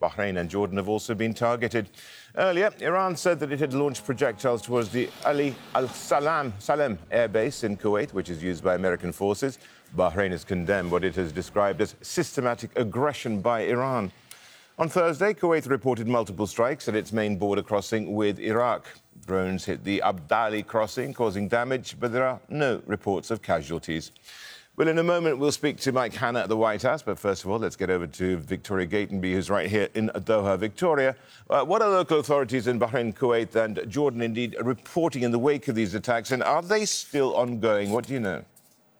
Bahrain and Jordan have also been targeted. Earlier, Iran said that it had launched projectiles towards the Ali al-Salem airbase in Kuwait, which is used by American forces. Bahrain has condemned what it has described as systematic aggression by Iran. On Thursday, Kuwait reported multiple strikes at its main border crossing with Iraq. Drones hit the Abdali crossing, causing damage, but there are no reports of casualties. Well, in a moment, we'll speak to Mike Hanna at the White House. But first of all, let's get over to Victoria Gatenby, who's right here in Doha. Victoria, what are local authorities in Bahrain, Kuwait and Jordan indeed reporting in the wake of these attacks? And are they still ongoing? What do you know?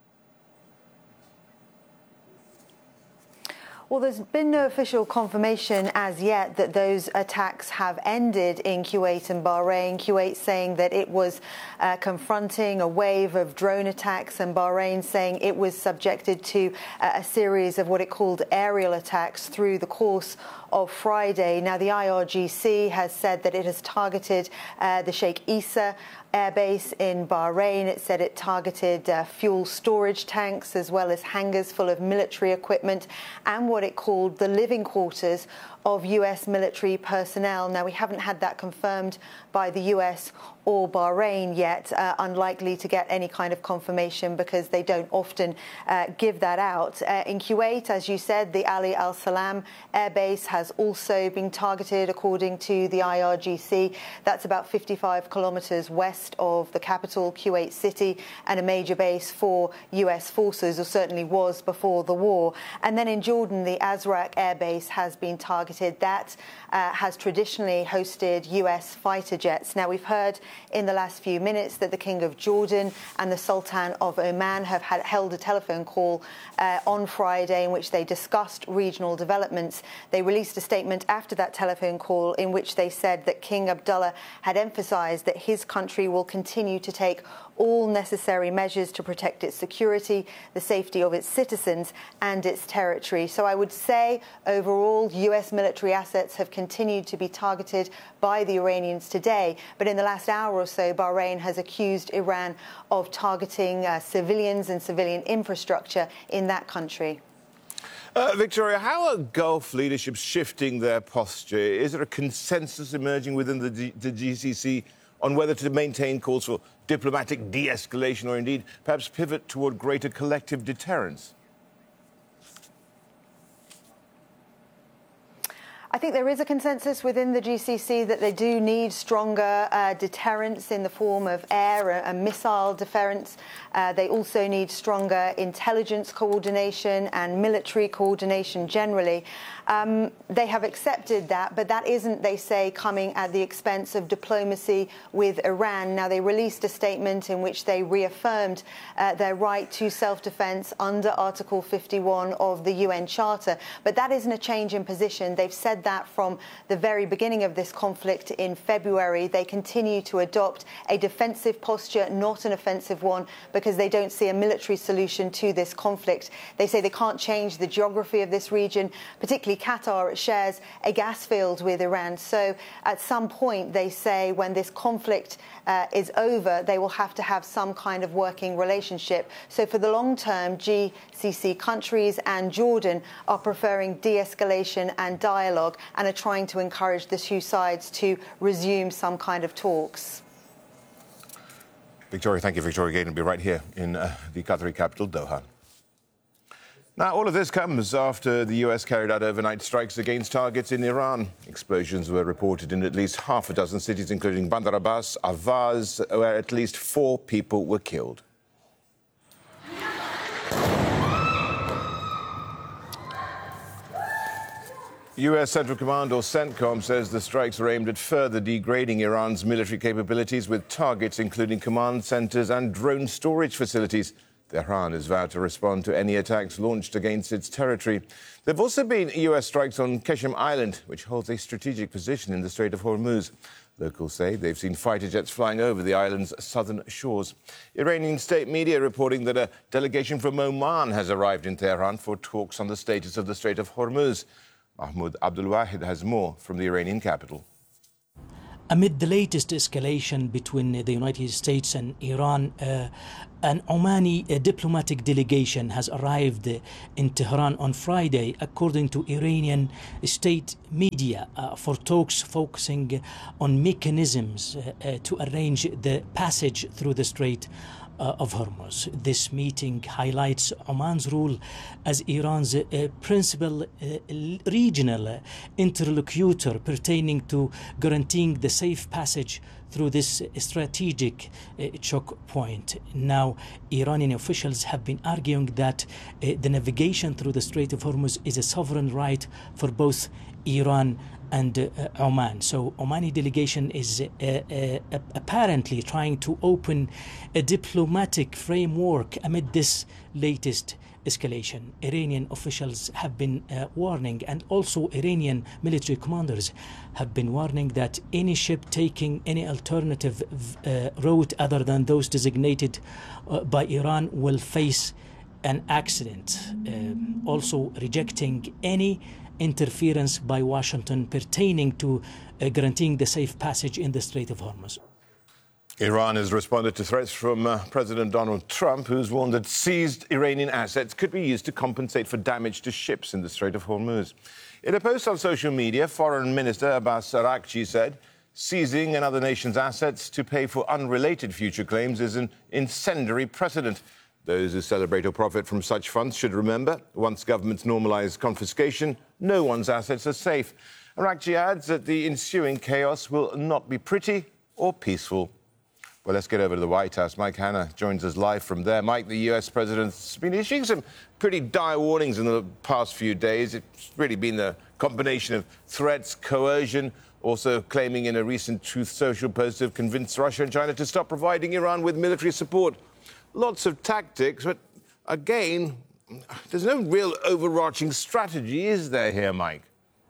Well, there's been no official confirmation as yet that those attacks have ended in Kuwait and Bahrain. Kuwait saying that it was confronting a wave of drone attacks, and Bahrain saying it was subjected to a series of what it called aerial attacks through the course of Friday. Now, the IRGC has said that it has targeted the Sheikh Issa airbase in Bahrain. It said it targeted fuel storage tanks as well as hangars full of military equipment and what it called the living quarters of US military personnel. Now, we haven't had that confirmed by the US or Bahrain yet, unlikely to get any kind of confirmation because they don't often give that out. In Kuwait, as you said, the Ali al-Salam airbase has also been targeted, according to the IRGC. That's about 55 kilometres west of the capital, Kuwait City, and a major base for US forces, or certainly was before the war. And then in Jordan, the Azraq airbase has been targeted. That has traditionally hosted US fighter jets. Now, we've heard in the last few minutes that the King of Jordan and the Sultan of Oman have held a telephone call on Friday in which they discussed regional developments. They released a statement after that telephone call in which they said that King Abdullah had emphasised that his country will continue to take all necessary measures to protect its security, the safety of its citizens and its territory. So I would say overall US military assets have continued to be targeted by the Iranians today. But in the last hour or so, Bahrain has accused Iran of targeting civilians and civilian infrastructure in that country. Victoria, how are Gulf leaderships shifting their posture? Is there a consensus emerging within the GCC on whether to maintain calls for diplomatic de-escalation or indeed perhaps pivot toward greater collective deterrence? I think there is a consensus within the GCC that they do need stronger deterrence in the form of air and missile deterrence. They also need stronger intelligence coordination and military coordination generally. They have accepted that, but that isn't, they say, coming at the expense of diplomacy with Iran. Now, they released a statement in which they reaffirmed their right to self-defense under Article 51 of the UN Charter. But that isn't a change in position. They've said that from the very beginning of this conflict in February. They continue to adopt a defensive posture, not an offensive one, because they don't see a military solution to this conflict. They say they can't change the geography of this region, particularly Qatar. It shares a gas field with Iran. So at some point, they say, when this conflict is over, they will have to have some kind of working relationship. So for the long term, GCC countries and Jordan are preferring de-escalation and dialogue and are trying to encourage the two sides to resume some kind of talks. Victoria, thank you. Victoria Gaten will be right here in the Qatari capital, Doha. Now, all of this comes after the US carried out overnight strikes against targets in Iran. Explosions were reported in at least half a dozen cities, including Bandar Abbas, Avaz, where at least 4 people were killed. US Central Command, or CENTCOM, says the strikes were aimed at further degrading Iran's military capabilities with targets including command centres and drone storage facilities. Tehran has vowed to respond to any attacks launched against its territory. There have also been US strikes on Qeshm Island, which holds a strategic position in the Strait of Hormuz. Locals say they've seen fighter jets flying over the island's southern shores. Iranian state media reporting that a delegation from Oman has arrived in Tehran for talks on the status of the Strait of Hormuz. Mahmoud Abdulwahid has more from the Iranian capital. Amid the latest escalation between the United States and Iran, an Omani diplomatic delegation has arrived in Tehran on Friday, according to Iranian state media, for talks focusing on mechanisms to arrange the passage through the Strait of Hormuz. This meeting highlights Oman's role as Iran's principal regional interlocutor pertaining to guaranteeing the safe passage through this strategic choke point. Now, Iranian officials have been arguing that the navigation through the Strait of Hormuz is a sovereign right for both Iran and Oman. So Omani delegation is apparently trying to open a diplomatic framework amid this latest escalation. Iranian officials have been warning, and also Iranian military commanders have been warning that any ship taking any alternative route other than those designated by Iran will face an accident. Also rejecting any interference by Washington pertaining to guaranteeing the safe passage in the Strait of Hormuz. Iran has responded to threats from President Donald Trump, who's warned that seized Iranian assets could be used to compensate for damage to ships in the Strait of Hormuz. In a post on social media, Foreign Minister Abbas Araghchi said seizing another nation's assets to pay for unrelated future claims is an incendiary precedent. Those who celebrate or profit from such funds should remember, once governments normalise confiscation, no one's assets are safe. Araghchi adds that the ensuing chaos will not be pretty or peaceful. Well, let's get over to the White House. Mike Hanna joins us live from there. Mike, the US president's been issuing some pretty dire warnings in the past few days. It's really been the combination of threats, coercion, also claiming in a recent Truth Social post to have convinced Russia and China to stop providing Iran with military support. Lots of tactics, but again, there's no real overarching strategy, is there here, Mike?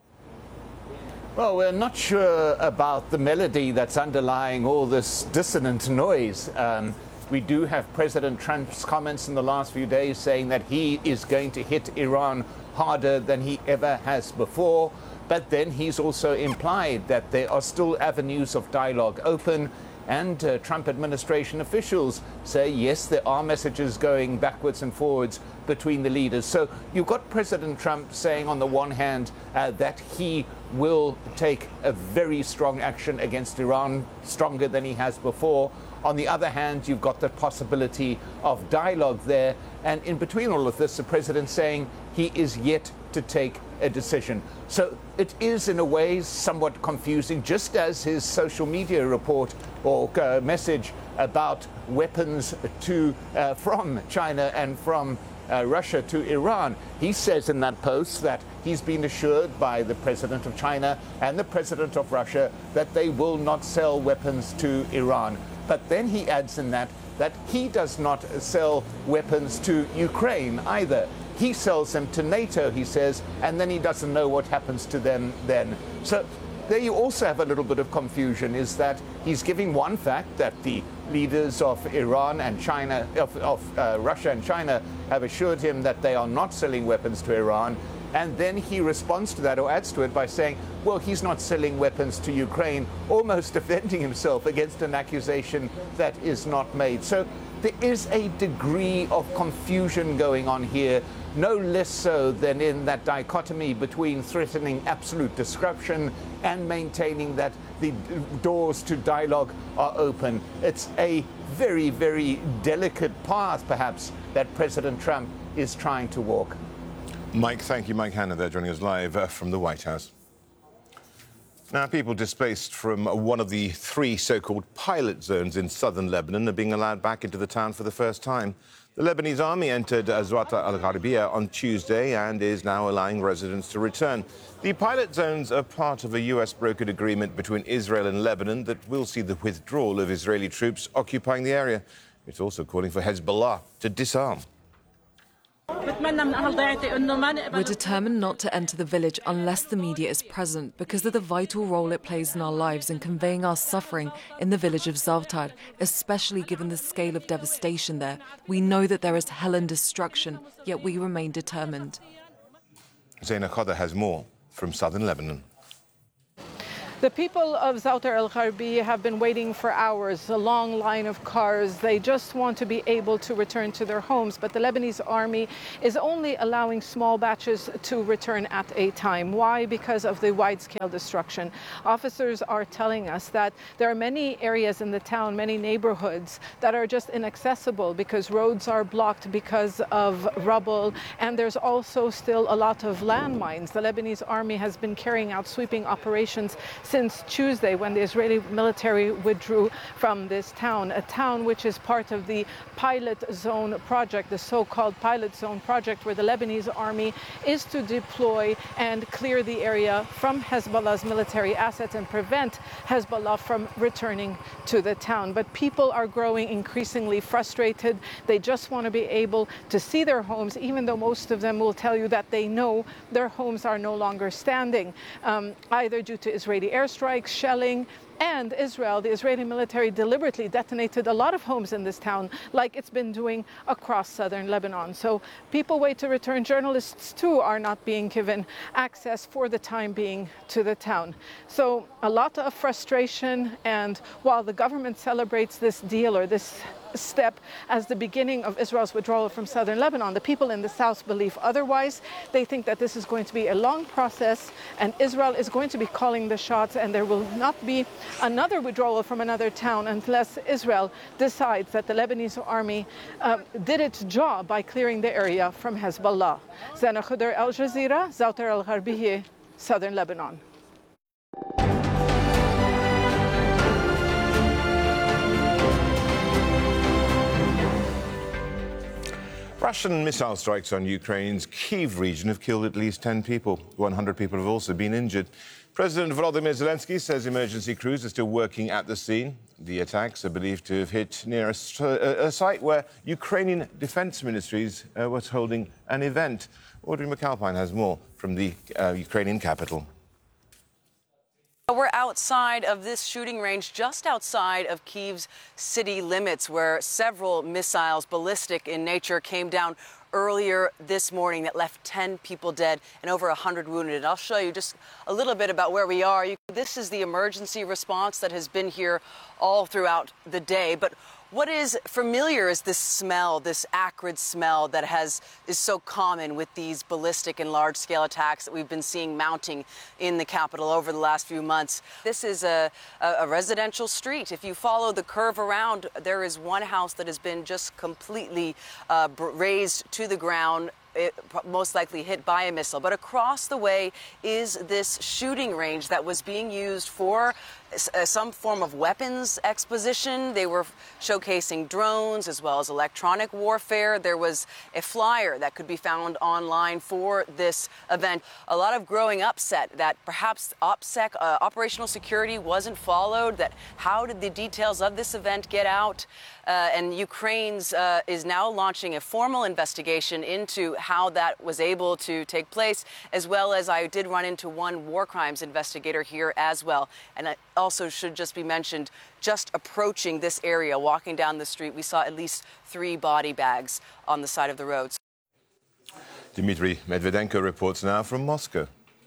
Well, we're not sure about the melody that's underlying all this dissonant noise. We do have President Trump's comments in the last few days saying that he is going to hit Iran harder than he ever has before. But then he's also implied that there are still avenues of dialogue open. And Trump administration officials say, yes, there are messages going backwards and forwards between the leaders. So you've got President Trump saying, on the one hand, that he will take a very strong action against Iran, stronger than he has before. On the other hand, you've got the possibility of dialogue there. And in between all of this, the president saying he is yet to take a decision. So it is, in a way, somewhat confusing, just as his social media report or message about weapons from China and from Russia to Iran. He says in that post that he's been assured by the president of China and the president of Russia that they will not sell weapons to Iran. But then he adds in that he does not sell weapons to Ukraine either. He sells them to NATO, he says, and then he doesn't know what happens to them then. So there you also have a little bit of confusion, is that he's giving one fact that the leaders of Iran and China, of Russia and China, have assured him that they are not selling weapons to Iran. And then he responds to that, or adds to it, by saying, well, he's not selling weapons to Ukraine, almost defending himself against an accusation that is not made. So there is a degree of confusion going on here, no less so than in that dichotomy between threatening absolute destruction and maintaining that the doors to dialogue are open. It's a very, very delicate path, perhaps, that President Trump is trying to walk. Mike, thank you. Mike Hanna there joining us live from the White House. Now, people displaced from one of the three so-called pilot zones in southern Lebanon are being allowed back into the town for the first time. The Lebanese army entered Zwata al-Gharbia on Tuesday and is now allowing residents to return. The pilot zones are part of a US-brokered agreement between Israel and Lebanon that will see the withdrawal of Israeli troops occupying the area. It's also calling for Hezbollah to disarm. We're determined not to enter the village unless the media is present because of the vital role it plays in our lives in conveying our suffering in the village of Zavtar, especially given the scale of devastation there. We know that there is hell and destruction, yet we remain determined. Zaina Khadr has more from southern Lebanon. The people of Zawtar al-Gharbi have been waiting for hours, a long line of cars. They just want to be able to return to their homes, but the Lebanese army is only allowing small batches to return at a time. Why? Because of the wide-scale destruction. Officers are telling us that there are many areas in the town, many neighborhoods that are just inaccessible because roads are blocked because of rubble, and there's also still a lot of landmines. The Lebanese army has been carrying out sweeping operations since Tuesday, when the Israeli military withdrew from this town, a town which is part of the Pilot Zone project, the so-called Pilot Zone project, where the Lebanese army is to deploy and clear the area from Hezbollah's military assets and prevent Hezbollah from returning to the town. But people are growing increasingly frustrated. They just want to be able to see their homes, even though most of them will tell you that they know their homes are no longer standing, either due to Israeli airstrikes, shelling, and Israel, the Israeli military deliberately detonated a lot of homes in this town, like it's been doing across southern Lebanon. So people wait to return. Journalists, too, are not being given access for the time being to the town. So a lot of frustration, and while the government celebrates this deal or this step as the beginning of Israel's withdrawal from southern Lebanon, the people in the south believe otherwise. They think that this is going to be a long process, and Israel is going to be calling the shots, and there will not be another withdrawal from another town unless Israel decides that the Lebanese army did its job by clearing the area from Hezbollah. Zana Khudr, Al Jazeera, Zawtar al-Gharbi, southern Lebanon. Russian missile strikes on Ukraine's Kyiv region have killed at least 10 people. 100 people have also been injured. President Volodymyr Zelensky says emergency crews are still working at the scene. The attacks are believed to have hit near a site where Ukrainian Defense Ministries was holding an event. Audrey McAlpine has more from the Ukrainian capital. We're outside of this shooting range, just outside of Kyiv's city limits, where several missiles, ballistic in nature, came down earlier this morning that left 10 people dead and over 100 wounded. I'll show you just a little bit about where we are. This is the emergency response that has been here all throughout the day. But what is familiar is this smell, this acrid smell that is so common with these ballistic and large-scale attacks that we've been seeing mounting in the capital over the last few months. This is a residential street. If you follow the curve around, there is one house that has been just completely razed to the ground, most likely hit by a missile. But across the way is this shooting range that was being used for some form of weapons exposition. They were showcasing drones as well as electronic warfare. There was a flyer that could be found online for this event. A lot of growing upset that perhaps OPSEC, operational security, wasn't followed, that how did the details of this event get out? And Ukraine's is now launching a formal investigation into how that was able to take place, as well as I did run into one war crimes investigator here as well. And I also should just be mentioned, just approaching this area, walking down the street, we saw at least 3 body bags on the side of the roads. Dmitry Medvedenko reports now from Moscow.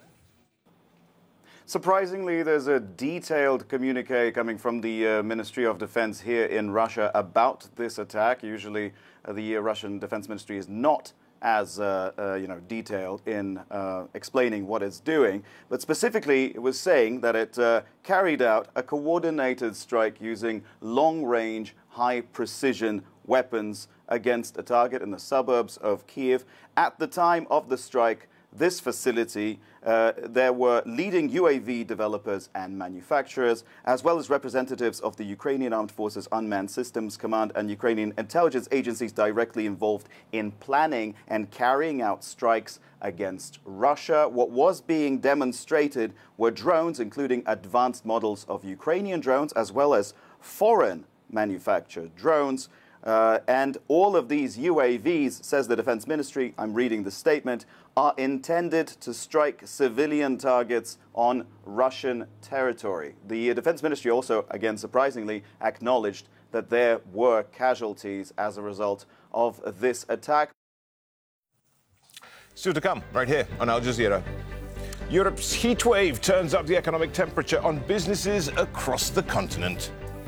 Surprisingly, there's a detailed communique coming from the Ministry of Defense here in Russia about this attack. Usually, the Russian Defense Ministry is not as detailed in explaining what it's doing. But specifically, it was saying that it carried out a coordinated strike using long-range, high-precision weapons against a target in the suburbs of Kyiv. At the time of the strike, this facility, there were leading UAV developers and manufacturers, as well as representatives of the Ukrainian Armed Forces Unmanned Systems Command and Ukrainian intelligence agencies directly involved in planning and carrying out strikes against Russia. What was being demonstrated were drones, including advanced models of Ukrainian drones, as well as foreign manufactured drones. And all of these UAVs, says the Defense Ministry, I'm reading the statement, are intended to strike civilian targets on Russian territory. The Defense Ministry also, again surprisingly, acknowledged that there were casualties as a result of this attack. Still to come, right here on Al Jazeera. Europe's heat wave turns up the economic temperature on businesses across the continent.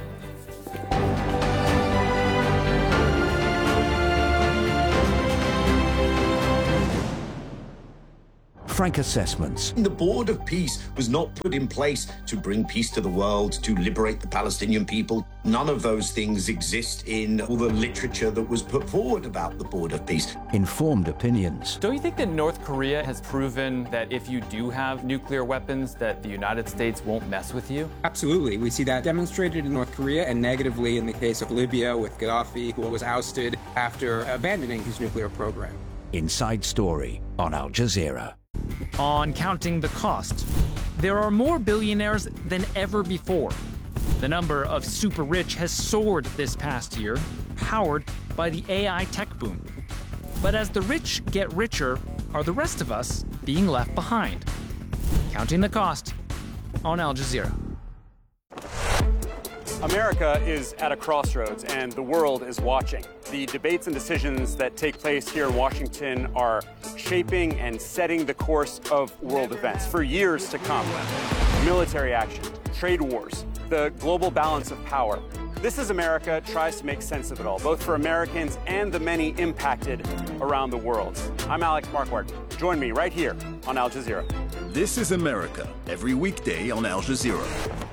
Frank Assessments. The Board of Peace was not put in place to bring peace to the world, to liberate the Palestinian people. None of those things exist in all the literature that was put forward about the Board of Peace. Informed opinions. Don't you think that North Korea has proven that if you do have nuclear weapons, that the United States won't mess with you? Absolutely. We see that demonstrated in North Korea and negatively in the case of Libya with Gaddafi, who was ousted after abandoning his nuclear program. Inside Story on Al Jazeera. On counting the cost, there are more billionaires than ever before. The number of super rich has soared this past year, powered by the AI tech boom. But as the rich get richer, are the rest of us being left behind? Counting the cost on Al Jazeera. America is at a crossroads, and the world is watching. The debates and decisions that take place here in Washington are shaping and setting the course of world events for years to come. Military action, trade wars, the global balance of power. This Is America tries to make sense of it all, both for Americans and the many impacted around the world. I'm Alex Marquardt. Join me right here on Al Jazeera. This Is America, every weekday on Al Jazeera.